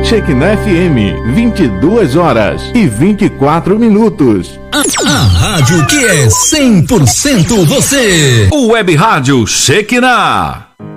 Shekinah FM, 22 horas e 24 minutos. A rádio que é 100% você. O Web Rádio Shekinah.